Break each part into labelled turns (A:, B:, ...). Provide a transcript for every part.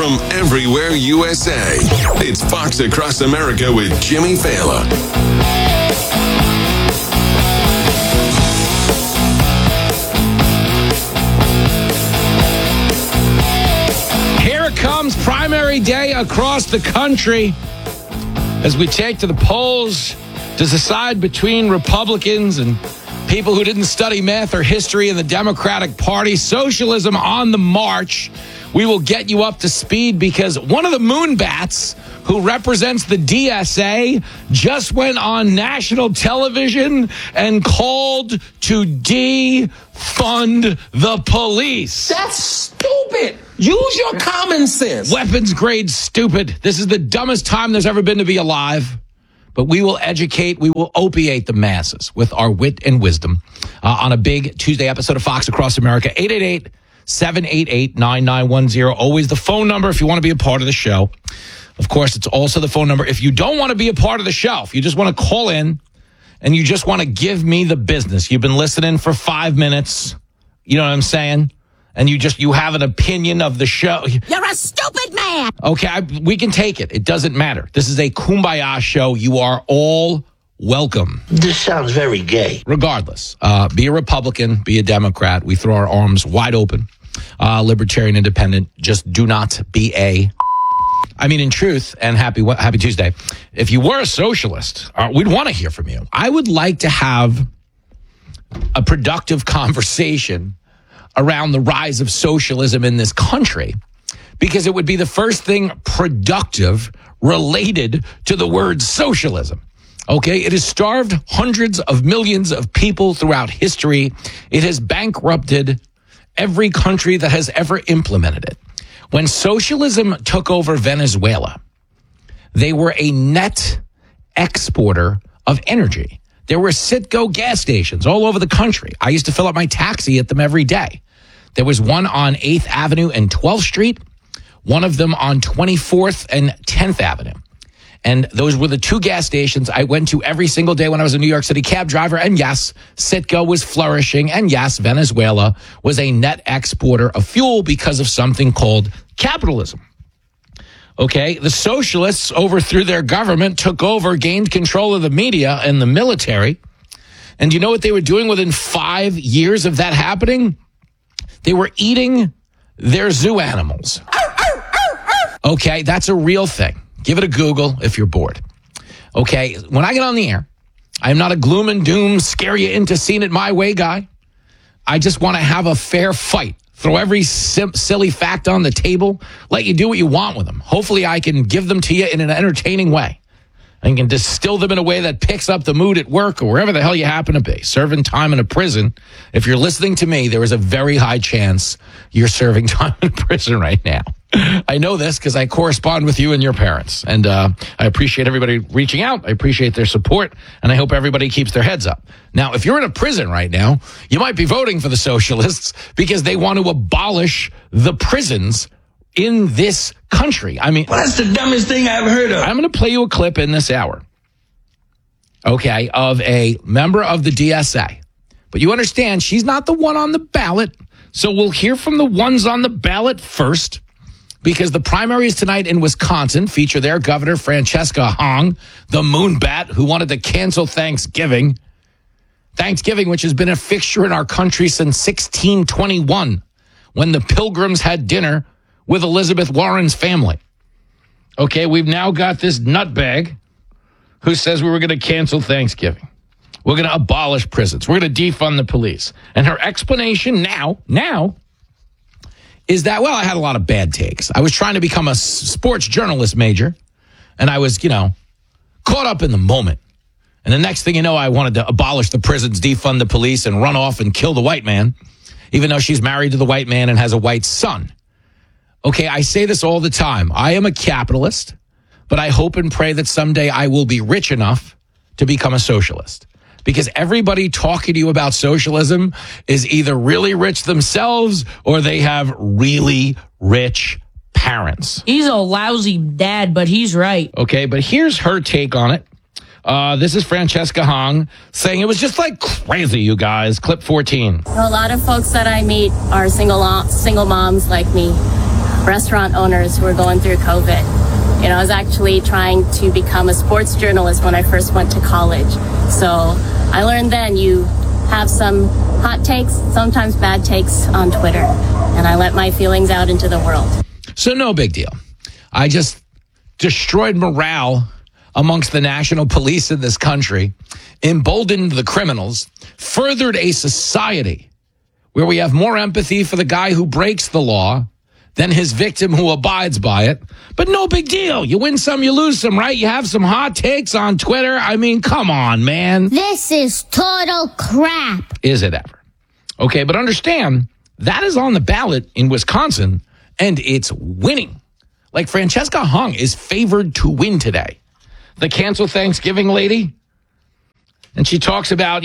A: from everywhere USA. It's Fox Across America with Jimmy Fallon.
B: Here it comes, primary day across the country as we take to the polls to decide between Republicans and people who didn't study math or history in the Democratic Party. Socialism on the march. We will get you up to speed because one of the moonbats who represents the DSA just went on national television and called to defund the police.
C: That's stupid. Use your common sense.
B: Weapons grade stupid. This is the dumbest time there's ever been to be alive. But we will educate, we will opiate the masses with our wit and wisdom on a big Tuesday episode of Fox Across America. 888-788-9910. Always the phone number if you want to be a part of the show. Of course, it's also the phone number if you don't want to be a part of the show. If you just want to call in and you just want to give me the business. You've been listening for 5 minutes. You know what I'm saying? And you have an opinion of the show.
D: You're a stupid man.
B: Okay, we can take it. It doesn't matter. This is a kumbaya show. You are all welcome.
C: This sounds very gay.
B: Regardless, be a Republican, be a Democrat. We throw our arms wide open. Libertarian, independent. Just do not be in truth, and happy Tuesday. If you were a socialist, we'd want to hear from you. I would like to have a productive conversation around the rise of socialism in this country, because it would be the first thing productive related to the word socialism. Okay, it has starved hundreds of millions of people throughout history. It has bankrupted every country that has ever implemented it. When socialism took over Venezuela, they were a net exporter of energy. There were Citgo gas stations all over the country. I used to fill up my taxi at them every day. There was one on 8th Avenue and 12th Street, one of them on 24th and 10th Avenue. And those were the two gas stations I went to every single day when I was a New York City cab driver. And yes, Citgo was flourishing. And yes, Venezuela was a net exporter of fuel because of something called capitalism. Okay, the socialists overthrew their government, took over, gained control of the media and the military. And you know what they were doing within 5 years of that happening? They were eating their zoo animals. Okay, that's a real thing. Give it a Google if you're bored. Okay, when I get on the air, I'm not a gloom and doom, scare you into seeing it my way guy. I just want to have a fair fight. Throw every silly fact on the table, let you do what you want with them. Hopefully I can give them to you in an entertaining way. I can distill them in a way that picks up the mood at work or wherever the hell you happen to be. Serving time in a prison. If you're listening to me, there is a very high chance you're serving time in prison right now. I know this because I correspond with you and your parents. And I appreciate everybody reaching out. I appreciate their support. And I hope everybody keeps their heads up. Now, if you're in a prison right now, you might be voting for the socialists because they want to abolish the prisons in this country. I mean,
C: well, that's the dumbest thing I've heard of.
B: I'm going to play you a clip in this hour, okay, of a member of the DSA. But you understand, she's not the one on the ballot. So we'll hear from the ones on the ballot first, because the primaries tonight in Wisconsin feature their governor, Francesca Hong, the moonbat who wanted to cancel Thanksgiving. Thanksgiving, which has been a fixture in our country since 1621, when the Pilgrims had dinner with Elizabeth Warren's family. Okay, we've now got this nutbag who says we were going to cancel Thanksgiving. We're going to abolish prisons. We're going to defund the police. And her explanation now is that, well, I had a lot of bad takes. I was trying to become a sports journalist major, and I was, caught up in the moment. And the next thing you know, I wanted to abolish the prisons, defund the police, and run off and kill the white man, even though she's married to the white man and has a white son. Okay, I say this all the time. I am a capitalist, but I hope and pray that someday I will be rich enough to become a socialist. Because everybody talking to you about socialism is either really rich themselves or they have really rich parents.
D: He's a lousy dad, but he's right.
B: Okay, but here's her take on it. This is Francesca Hong saying it was just like crazy, you guys. Clip 14.
E: A lot of folks that I meet are single moms like me, restaurant owners who are going through COVID. I was actually trying to become a sports journalist when I first went to college. So I learned then you have some hot takes, sometimes bad takes on Twitter, and I let my feelings out into the world.
B: So no big deal. I just destroyed morale amongst the national police in this country, emboldened the criminals, furthered a society where we have more empathy for the guy who breaks the law than his victim who abides by it. But no big deal. You win some, you lose some, right? You have some hot takes on Twitter. I mean, come on, man.
D: This is total crap.
B: Is it ever? Okay, but understand, that is on the ballot in Wisconsin, and it's winning. Like Francesca Hung is favored to win today. The cancel Thanksgiving lady. And she talks about,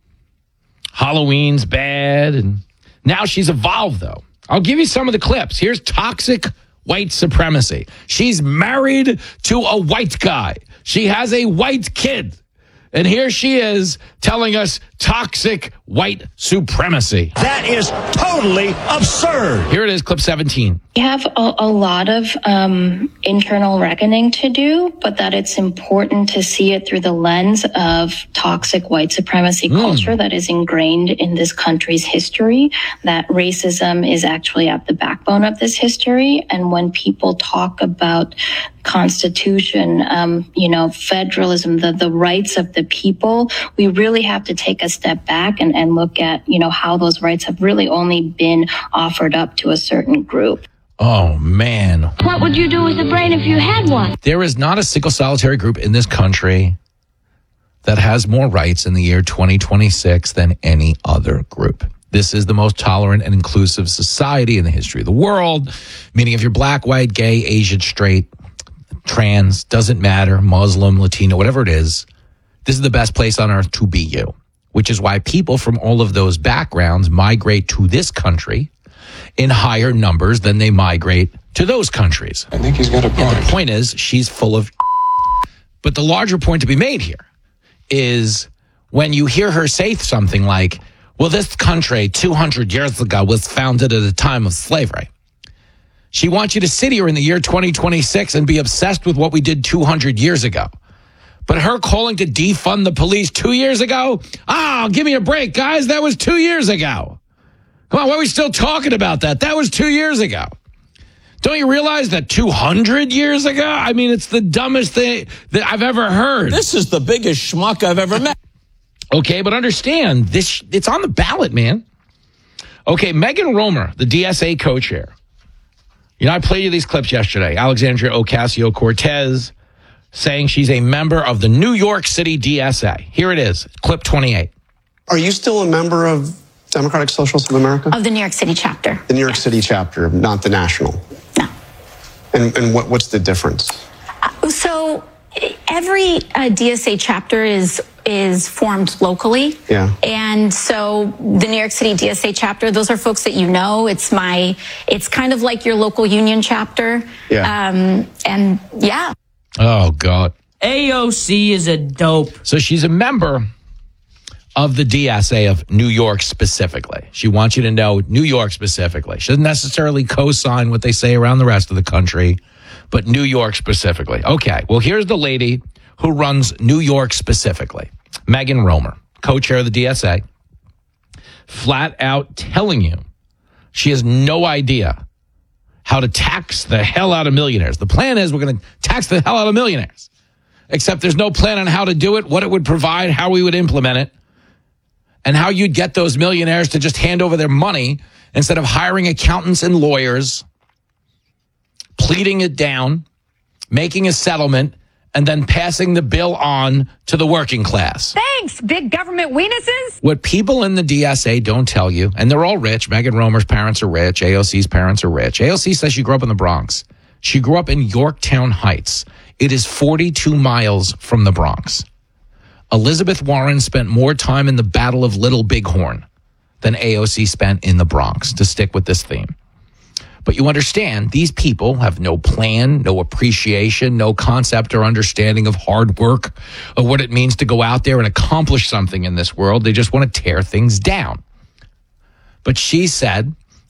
B: Halloween's bad. And now she's evolved, though. I'll give you some of the clips. Here's toxic white supremacy. She's married to a white guy. She has a white kid. And here she is telling us toxic white supremacy.
F: That is totally absurd.
B: Here it is, clip 17.
G: We have a lot of internal reckoning to do, but that it's important to see it through the lens of toxic white supremacy culture that is ingrained in this country's history, that racism is actually at the backbone of this history. And when people talk about Constitution, federalism, the rights of the people, we really have to take a step back and look at, how those rights have really only been offered up to a certain group.
B: Oh, man.
D: What would you do with a brain if you had one?
B: There is not a single solitary group in this country that has more rights in the year 2026 than any other group. This is the most tolerant and inclusive society in the history of the world, meaning if you're black, white, gay, Asian, straight, trans, doesn't matter, Muslim, Latino, whatever it is, this is the best place on earth to be you, which is why people from all of those backgrounds migrate to this country in higher numbers than they migrate to those countries.
C: I think he's got a point.
B: The point is, she's full of. But the larger point to be made here is when you hear her say something like, well, this country 200 years ago was founded at a time of slavery. She wants you to sit here in the year 2026 and be obsessed with what we did 200 years ago. But her calling to defund the police 2 years ago? Give me a break, guys. That was 2 years ago. Come on, why are we still talking about that? That was 2 years ago. Don't you realize that 200 years ago? I mean, it's the dumbest thing that I've ever heard.
C: This is the biggest schmuck I've ever met.
B: Okay, but understand, it's on the ballot, man. Okay, Megan Romer, the DSA co-chair. I played you these clips yesterday. Alexandria Ocasio-Cortez saying she's a member of the New York City DSA. Here it is, clip 28.
H: Are you still a member of Democratic Socialists of America?
I: Of the New York City chapter.
H: The New York City chapter, not the national?
I: No.
H: And what's the difference?
I: So every DSA chapter is formed locally.
H: Yeah.
I: And so the New York City DSA chapter, those are folks that it's kind of like your local union chapter.
H: Yeah.
I: And yeah.
B: Oh, God.
D: AOC is a dope.
B: So she's a member of the DSA of New York specifically. She wants you to know New York specifically. She doesn't necessarily co-sign what they say around the rest of the country, but New York specifically. Okay, well, here's the lady who runs New York specifically, Megan Romer, co-chair of the DSA, flat out telling you she has no idea how to tax the hell out of millionaires. The plan is we're going to tax the hell out of millionaires, except there's no plan on how to do it, what it would provide, how we would implement it, and how you'd get those millionaires to just hand over their money instead of hiring accountants and lawyers, pleading it down, making a settlement, and then passing the bill on to the working class.
J: Thanks, big government weenuses.
B: What people in the DSA don't tell you, and they're all rich. Megan Romer's parents are rich. AOC's parents are rich. AOC says she grew up in the Bronx. She grew up in Yorktown Heights. It is 42 miles from the Bronx. Elizabeth Warren spent more time in the Battle of Little Bighorn than AOC spent in the Bronx, to stick with this theme. But you understand, these people have no plan, no appreciation, no concept or understanding of hard work, of what it means to go out there and accomplish something in this world. They just want to tear things down. But she said,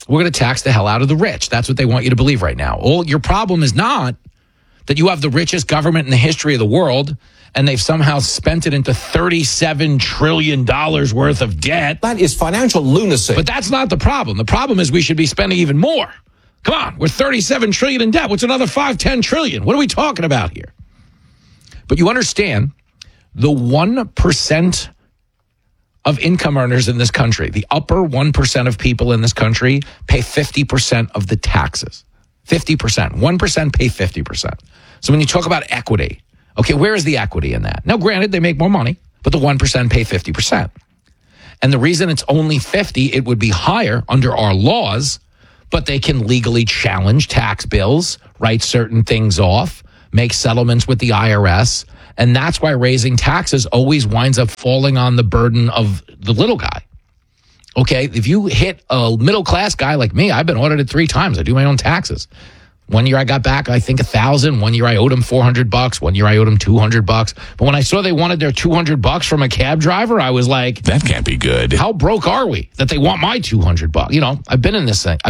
B: we're going to tax the hell out of the rich. That's what they want you to believe right now. Well, your problem is not that you have the richest government in the history of the world and they've somehow spent it into $37 trillion worth of debt.
C: That is financial lunacy.
B: But that's not the problem. The problem is we should be spending even more. Come on, we're $37 trillion in debt. What's another $5-10 trillion? What are we talking about here? But you understand, the 1% of income earners in this country, the upper 1% of people in this country pay 50% of the taxes. 50%. 1% pay 50%. So when you talk about equity, okay, where is the equity in that? Now, granted, they make more money, but the 1% pay 50%. And the reason it's only 50, it would be higher under our laws, but they can legally challenge tax bills, write certain things off, make settlements with the IRS. And that's why raising taxes always winds up falling on the burden of the little guy. Okay, if you hit a middle-class guy like me, I've been audited 3 times. I do my own taxes. One year I got back, I think, $1,000. One year I owed him $400. One year I owed him $200. But when I saw they wanted their $200 from a cab driver, I was like,
A: that can't be good.
B: How broke are we that they want my $200? You know, I've been in this thing.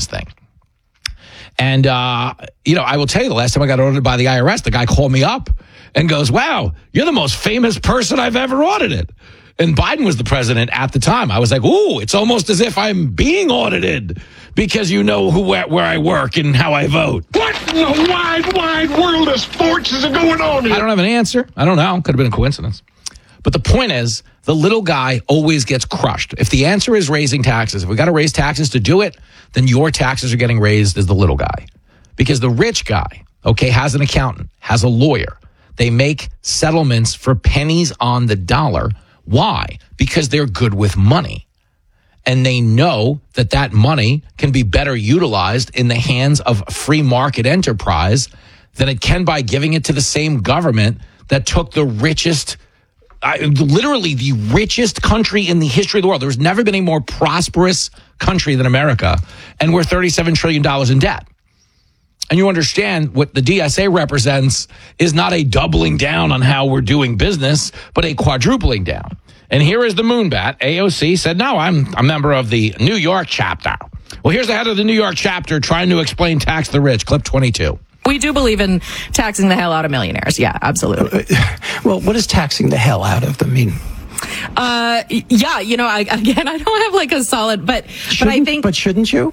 B: And, I will tell you, the last time I got audited by the IRS, the guy called me up and goes, wow, you're the most famous person I've ever audited. And Biden was the president at the time. I was like, ooh, it's almost as if I'm being audited because you know where I work and how I vote.
F: What in the wide world of sports is going on here?
B: I don't have an answer. I don't know. Could have been a coincidence. But the point is, the little guy always gets crushed. If the answer is raising taxes, if we got to raise taxes to do it, then your taxes are getting raised as the little guy. Because the rich guy, okay, has an accountant, has a lawyer. They make settlements for pennies on the dollar. Why? Because they're good with money. And they know that that money can be better utilized in the hands of free market enterprise than it can by giving it to the same government that took the richest, literally the richest country in the history of the world. There's never been a more prosperous country than America. And we're $37 trillion in debt. And you understand what the DSA represents is not a doubling down on how we're doing business, but a quadrupling down. And here is the Moonbat. AOC said, no, I'm a member of the New York chapter. Well, here's the head of the New York chapter trying to explain tax the rich. Clip 22.
K: We do believe in taxing the hell out of millionaires. Yeah, absolutely.
L: Well, what does taxing the hell out of them mean?
K: Yeah, I don't have like a solid, but I think.
L: But shouldn't you?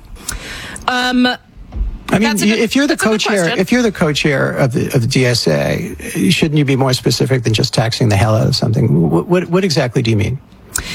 L: I mean, if you're the co-chair of the DSA, shouldn't you be more specific than just taxing the hell out of something? What exactly do you mean?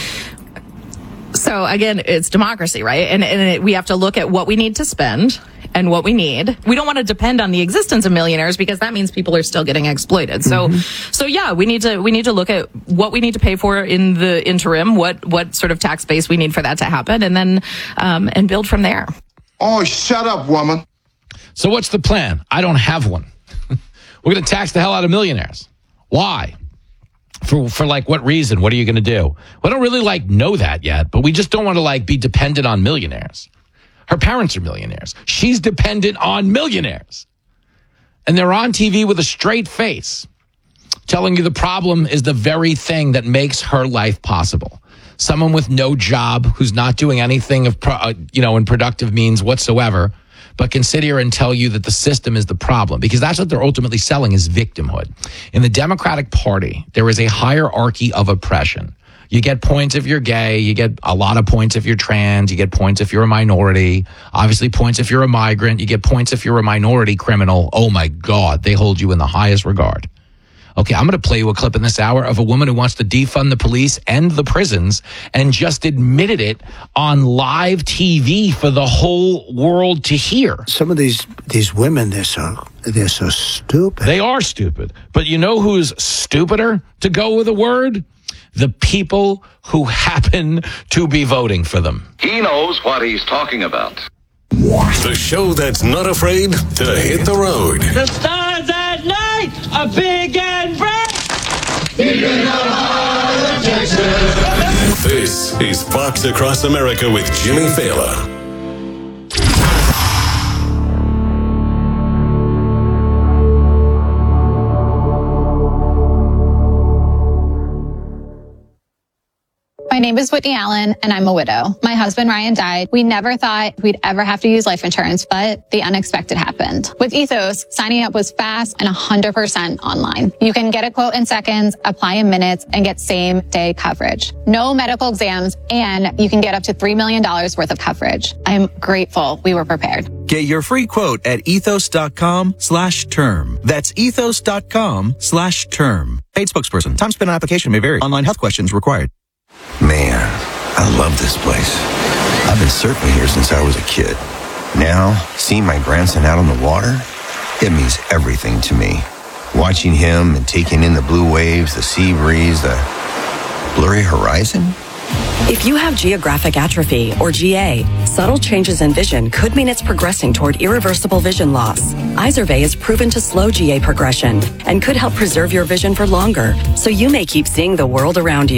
K: So again, it's democracy, right? And we have to look at what we need to spend and what we need. We don't want to depend on the existence of millionaires because that means people are still getting exploited. So yeah, we need to look at what we need to pay for in the interim, what sort of tax base we need for that to happen, and then and build from there.
F: Oh, shut up, woman.
B: So what's the plan? I don't have one. We're going to tax the hell out of millionaires. Why? For like what reason? What are you going to do? We don't really know that yet, but we just don't want to be dependent on millionaires. Her parents are millionaires. She's dependent on millionaires. And they're on TV with a straight face telling you the problem is the very thing that makes her life possible. Someone with no job who's not doing anything of in productive means whatsoever, but can sit here and tell you that the system is the problem, because that's what they're ultimately selling is victimhood. In the Democratic Party, there is a hierarchy of oppression. You get points if you're gay. You get a lot of points if you're trans. You get points if you're a minority. Obviously, points if you're a migrant. You get points if you're a minority criminal. Oh, my God. They hold you in the highest regard. Okay, I'm going to play you a clip in this hour of a woman who wants to defund the police and the prisons and just admitted it on live TV for the whole world to hear.
L: Some of these women, they're so stupid.
B: They are stupid. But you know who's stupider, to go with a word? The people who happen to be voting for them.
M: He knows what he's talking about.
A: The show that's not afraid to hit the road.
C: The stars at night are big and bright.
A: This is Fox Across America with Jimmy Fallon.
N: My name is Whitney Allen, and I'm a widow. My husband, Ryan, died. We never thought we'd ever have to use life insurance, but the unexpected happened. With Ethos, signing up was fast and 100% online. You can get a quote in seconds, apply in minutes, and get same-day coverage. No medical exams, and you can get up to $3 million worth of coverage. I'm grateful we were prepared.
O: Get your free quote at ethos.com/term. That's ethos.com/term. Paid spokesperson. Time spent on application may vary. Online health questions required.
P: Man, I love this place. I've been surfing here since I was a kid. Now, seeing my grandson out on the water, it means everything to me. Watching him and taking in the blue waves, the sea breeze, the blurry horizon.
Q: If you have geographic atrophy, or GA, subtle changes in vision could mean it's progressing toward irreversible vision loss. Izervay is proven to slow GA progression and could help preserve your vision for longer, so you may keep seeing the world around you.